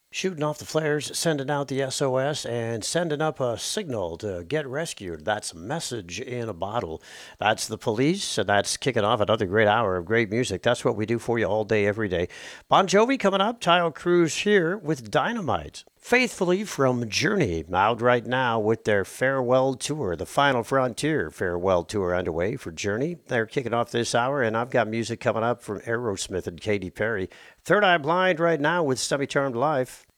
Shooting off the flares, sending out the SOS, and sending up a signal to get rescued. That's a message in a bottle. That's the police, and that's kicking off another great hour of great music. That's what we do for you all day, every day. Bon Jovi coming up, Tile Cruz here with Dynamite. Faithfully from Journey, out right now with their farewell tour, the Final Frontier farewell tour underway for Journey. They're kicking off this hour, and I've got music coming up from Aerosmith and Katy Perry. Third Eye Blind right now with Semi Charmed Life.